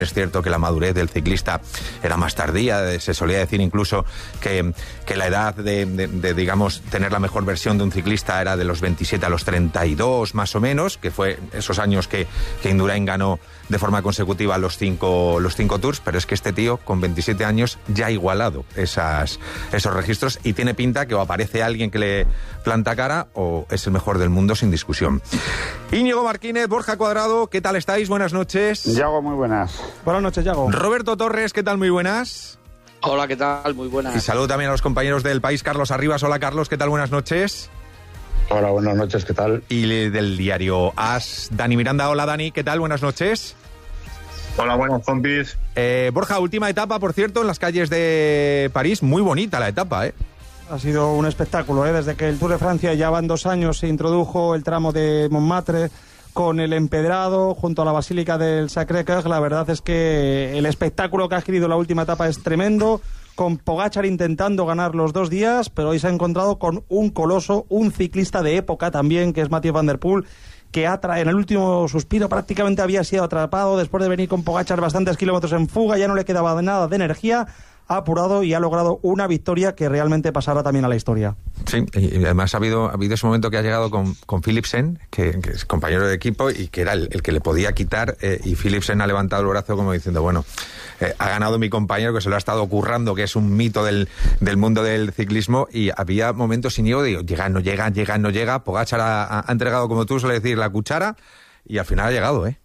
Es cierto que la madurez del ciclista era más tardía, se solía decir incluso que la edad de digamos, tener la mejor versión de un ciclista era de los 27 a los 32, más o menos, que fue esos años que Indurain ganó de forma consecutiva los cinco Tours, pero es que este tío, con 27 años, ya ha igualado esos registros y tiene pinta que o aparece alguien que le planta cara o es el mejor del mundo sin discusión. Íñigo Martínez, Borja Cuadrado, ¿qué tal estáis? Buenas noches. Yago, muy buenas. Buenas noches, Yago. Roberto Torres, ¿qué tal? Muy buenas. Hola, ¿qué tal? Muy buenas. Y saludo también a los compañeros del País, Carlos Arribas. Hola, Carlos, ¿qué tal? Buenas noches. Hola, buenas noches, ¿qué tal? Y del diario AS, Dani Miranda. Hola, Dani, ¿qué tal? Buenas noches. Hola, buenas, compis. Borja, última etapa, por cierto, en las calles de París. Muy bonita la etapa, ¿eh? Ha sido un espectáculo, ¿eh? Desde que el Tour de Francia ya van 2 años, se introdujo el tramo de Montmartre con el empedrado junto a la Basílica del Sacré-Cœur. La verdad es que el espectáculo que ha adquirido la última etapa es tremendo, con Pogačar intentando ganar los 2 días, pero hoy se ha encontrado con un coloso, un ciclista de época también, que es Mathieu van der Poel, que en el último suspiro prácticamente había sido atrapado después de venir con Pogačar bastantes kilómetros en fuga, ya no le quedaba nada de energía, ha apurado y ha logrado una victoria que realmente pasará también a la historia. Sí, y además ha habido ese momento que ha llegado con Philipsen, que es compañero de equipo y que era el que le podía quitar, y Philipsen ha levantado el brazo como diciendo, bueno, ha ganado mi compañero que se lo ha estado currando, que es un mito del mundo del ciclismo, y había momentos sin Íñigo de llega, no llega, Pogačar ha entregado, como tú sueles decir, la cuchara y al final ha llegado, ¿eh?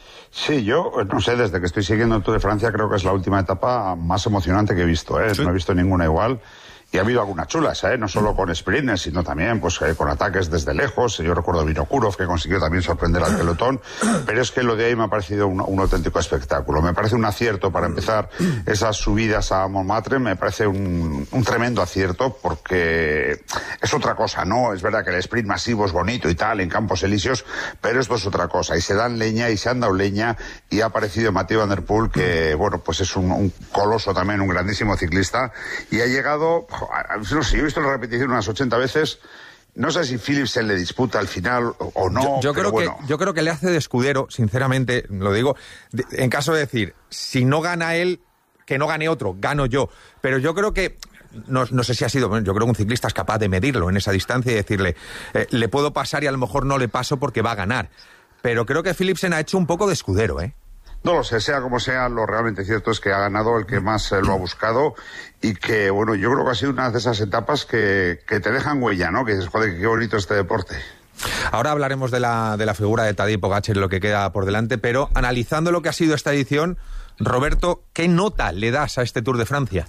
Sí, yo, no sé, desde que estoy siguiendo el Tour de Francia creo que es la última etapa más emocionante que he visto, ¿eh? Sí. No he visto ninguna igual. Y ha habido algunas chulas, no solo con sprints, sino también pues con ataques desde lejos. Yo recuerdo a Vinokurov, que consiguió también sorprender al pelotón, pero es que lo de ahí me ha parecido un auténtico espectáculo. Me parece un acierto para empezar esas subidas a Montmartre, me parece un tremendo acierto, porque es otra cosa, ¿no? Es verdad que el sprint masivo es bonito y tal, en Campos Elíseos, pero esto es otra cosa, y se dan leña, y se han dado leña, y ha aparecido Mathieu van der Poel, que, bueno, pues es un coloso también, un grandísimo ciclista, y ha llegado... No sé, yo he visto la repetición unas 80 veces. No sé si Philipsen le disputa al final o no. Yo creo que le hace de escudero, sinceramente, lo digo. En caso de decir, si no gana él, que no gane otro, gano yo. Pero yo creo que, no sé si ha sido, yo creo que un ciclista es capaz de medirlo en esa distancia y decirle, le puedo pasar y a lo mejor no le paso porque va a ganar. Pero creo que Philipsen ha hecho un poco de escudero, ¿eh? No lo sé, sea como sea, lo realmente cierto es que ha ganado el que más lo ha buscado, y que, bueno, yo creo que ha sido una de esas etapas que te dejan huella, ¿no? Que dices, joder, qué bonito este deporte. Ahora hablaremos de la figura de Tadej Pogačar y lo que queda por delante, pero analizando lo que ha sido esta edición, Roberto, ¿qué nota le das a este Tour de Francia?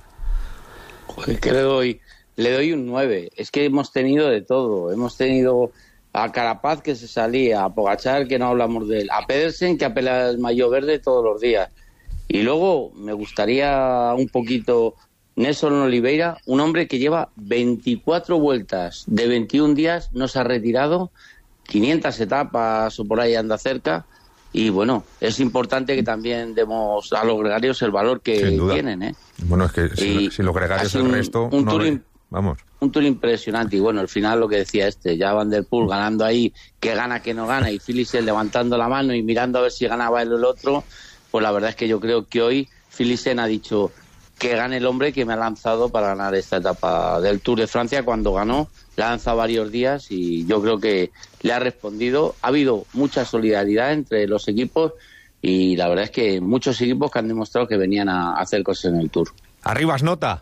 Joder, que le doy un 9. Es que hemos tenido de todo. Hemos tenido a Carapaz, que se salía, a Pogačar, que no hablamos de él, a Pedersen, que ha peleado el maillot verde todos los días. Y luego me gustaría un poquito Nelson Oliveira, un hombre que lleva 24 vueltas de 21 días, no se ha retirado, 500 etapas o por ahí anda cerca, y bueno, es importante que también demos a los gregarios el valor que tienen, ¿eh? Bueno, es que si los gregarios el resto... Vamos. Un tour impresionante, y bueno, al final lo que decía ya Van der Poel ganando ahí, que gana, que no gana, y Philipsen levantando la mano y mirando a ver si ganaba él o el otro, pues la verdad es que yo creo que hoy Philipsen ha dicho que gane el hombre que me ha lanzado para ganar esta etapa del Tour de Francia. Cuando ganó, le ha lanzado varios días y yo creo que le ha respondido. Ha habido mucha solidaridad entre los equipos y la verdad es que muchos equipos que han demostrado que venían a hacer cosas en el Tour. Arribas, nota.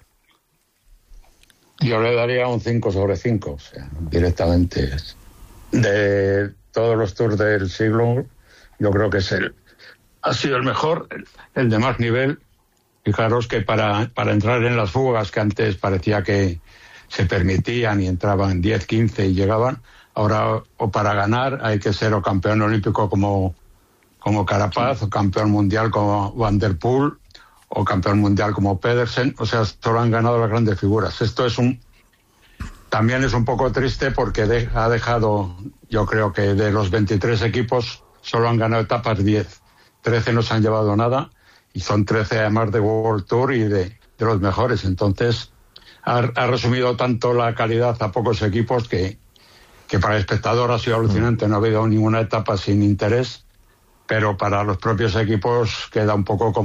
Yo le daría un 5 sobre 5, o sea, directamente. De todos los Tours del siglo, yo creo que ha sido el mejor, el de más nivel. Fijaros que para entrar en las fugas que antes parecía que se permitían y entraban 10, 15 y llegaban, ahora o para ganar hay que ser o campeón olímpico como Carapaz, o campeón mundial como Van der Poel, o campeón mundial como Pedersen. O sea, solo han ganado las grandes figuras. Esto también es un poco triste porque ha dejado, yo creo que de los 23 equipos solo han ganado etapas 10, 13 no se han llevado nada, y son 13 además de World Tour y de los mejores. Entonces ha resumido tanto la calidad a pocos equipos que para el espectador ha sido alucinante. No ha habido ninguna etapa sin interés, pero para los propios equipos queda un poco